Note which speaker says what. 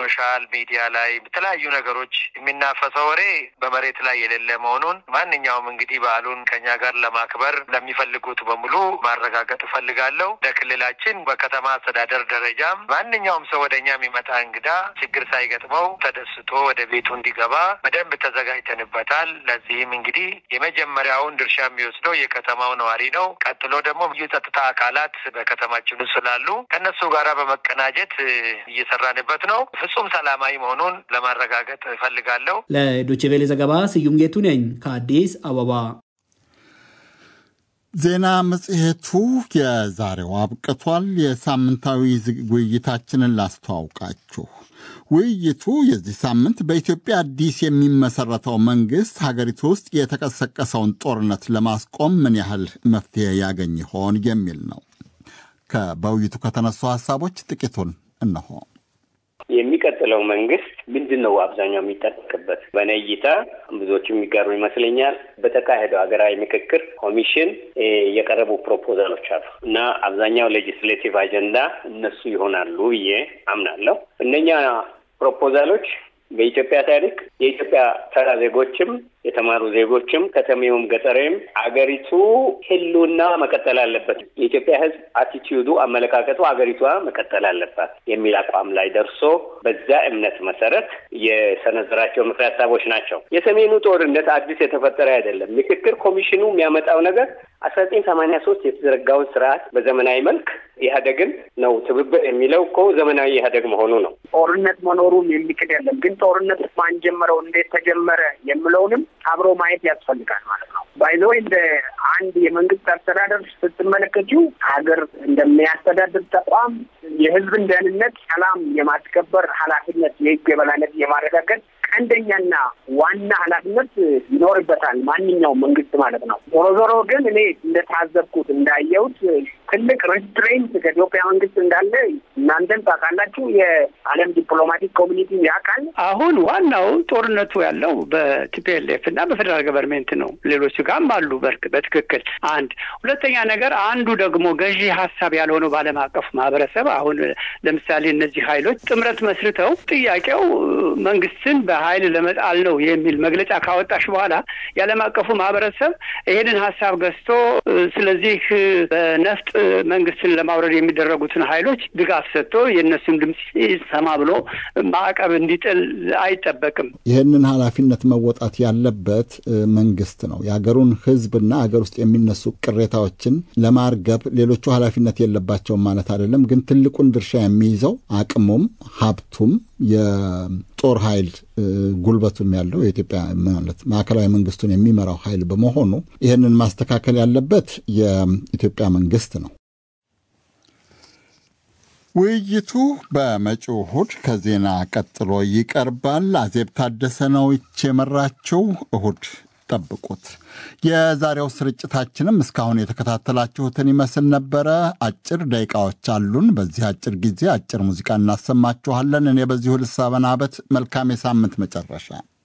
Speaker 1: በሶሻል ሚዲያ ላይ በተለያዩ ነገሮች የሚናፈሰው ወሬ በመሬት ላይ የሌለ መሆኑን ማንኛውም እንግዲህ በዓሉን ከኛ ጋር ለማክበር ለሚፈልጉት በሙሉ ማረጋገጥ ፈልጋለሁ። ለክልላችን በከተማ አስተዳደር ደረጃም ማንኛውም ሰው ወደኛ የሚመጣ እንግዳ ችግር ሳይገጥመው ተደስቶ ወደ ቤቱ እንዲገባ በደንብ ተዘጋጅተንበታል። ለዚህም እንግዲህ የመጀመሪያውን ድርሻ የሚወስደው የከተማው ነዋሪ ነው። ቀጥሎ ደግሞ የጸጥታ አካላት በከተማችን ስላሉ ከነሱ ጋራ በመቀናጀት እየሰራንበት ነው። ፍጹም ሰላማዊ መሆኑን ለማረጋገጥ ፈልጋለሁ።
Speaker 2: ለዶቼ ቬለ ዘገባ ስዩም ጌቱ ነኝ ከአዲስ አበባ።
Speaker 3: ዜና መጽሔቱ የዛሬው አብቅቷል። የሳምንታዊ ውይይታችንን ላስተዋውቃችሁ። ውይይቱ የዚህ ሳምንት በኢትዮጵያ አዲስ የሚመሰረተው መንግስት ሀገሪቱ ውስጥ የተቀሰቀሰውን ጦርነት ለማስቆም ምን ያህል መፍትሄ ያገኝ ይሆን የሚል ነው። በውይይቱ ከተነሱ ሐሳቦች ጥቂቱን እነሆ።
Speaker 4: የሚቀጥለው መንግስት ምንድነው አብዛኛው የሚጠበቅበት? በእኔ እይታ ብዙዎቹ የሚጋሩ ይመስለኛል። በተካሄደው ሀገራዊ ምክክር ኮሚሽን የቀረቡ ፕሮፖዛሎች አሉ እና አብዛኛው ሌጂስሌቲቭ አጀንዳ እነሱ ይሆናሉ ብዬ አምናለሁ። እነኛ ፕሮፖዛሎች በኢትዮጵያ ታሪክ የኢትዮጵያ ተራ ዜጎችም የተማሩ ዜጎችም ከተሜውም ገጠሬም አገሪቱ ህልውና መቀጠል አለበት፣ የኢትዮጵያ ህዝብ አቲቲዩዱ አመለካከቱ አገሪቷ መቀጠል አለባት የሚል አቋም ላይ ደርሶ በዛ እምነት መሰረት የሰነዘራቸው ምክረ ሀሳቦች ናቸው። የሰሜኑ ጦርነት አዲስ የተፈጠረ አይደለም። ምክክር ኮሚሽኑ የሚያመጣው ነገር 1983 የተዘረጋውን ስርዓት በዘመናዊ መልክ ኢህአዴግን ነው ትብብር የሚለው እኮ ዘመናዊ ኢህአዴግ መሆኑ ነው። ጦርነት መኖሩን የሚክድ የለም። ግን ጦርነት ማን ጀመረው፣ እንዴት ተጀመረ የሚለውንም አብሮ ማየት ያስፈልጋል ማለት ነው። ባይዘው እንደ አንድ የመንግስት አስተዳደር ስትመለከቱ ሀገር እንደሚያስተዳድር ተቋም የህዝብን ደህንነት፣ ሰላም የማስከበር ኃላፊነት፣ የህግ የበላይነት የማረጋገጥ አንደኛና ዋና ኃላፊነት ይኖርበታል ማንኛውም መንግስት ማለት ነው። ዞሮ ግን እኔ እንደታዘብኩት እንዳየሁት ትልቅ ሪስትሬንት ከኢትዮጵያ መንግስት እንዳለ እናንተም ታውቃላችሁ፣ የዓለም ዲፕሎማቲክ ኮሚኒቲ ያውቃል።
Speaker 5: አሁን ዋናው ጦርነቱ ያለው በቲፒኤልኤፍ እና በፌደራል ገቨርንመንት ነው። ሌሎቹ ጋርም አሉ በትክክል አንድ። ሁለተኛ ነገር አንዱ ደግሞ ገዢ ሀሳብ ያልሆነው በዓለም አቀፉ ማህበረሰብ አሁን ለምሳሌ እነዚህ ኃይሎች ጥምረት መስርተው ጥያቄው መንግስትን በኃይል ለመጣል ነው የሚል መግለጫ ካወጣሽ በኋላ የዓለም አቀፉ ማህበረሰብ ይሄንን ሀሳብ ገዝቶ ስለዚህ በነፍጥ መንግስትን ለማውረድ የሚደረጉትን ኃይሎች ድጋፍ ሰጥቶ የእነሱን ድምጽ ይሰማ ብሎ ማዕቀብ እንዲጥል አይጠበቅም።
Speaker 3: ይህንን ኃላፊነት መወጣት ያለበት መንግስት ነው። የሀገሩን ህዝብና ሀገር ውስጥ የሚነሱ ቅሬታዎችን ለማርገብ ሌሎቹ ኃላፊነት የለባቸውም ማለት አይደለም። ግን ትልቁን ድርሻ የሚይዘው አቅሙም ሀብቱም የጦር ኃይል ጉልበቱም ያለው የኢትዮጵያ ማለት ማዕከላዊ መንግስቱን የሚመራው ኃይል በመሆኑ ይህንን ማስተካከል ያለበት የኢትዮጵያ መንግስት ነው። ውይይቱ በመጪው እሁድ ከዜና ቀጥሎ ይቀርባል። አዜብ ታደሰ ነው የመራችው። እሁድ ጠብቁት። የዛሬው ስርጭታችንም እስካሁን የተከታተላችሁትን ይመስል ነበረ። አጭር ደቂቃዎች አሉን። በዚህ አጭር ጊዜ አጭር ሙዚቃ እናሰማችኋለን። እኔ በዚሁ ልሳበናበት። መልካም የሳምንት መጨረሻ